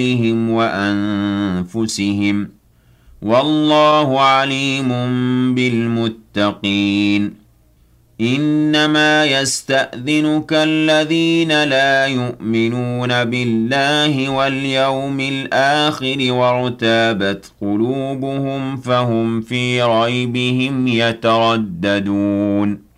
بهم وأنفسهم والله عليم بالمتقين إنما يستأذنك الذين لا يؤمنون بالله واليوم الآخر وارتابت قلوبهم فهم في ريبهم يترددون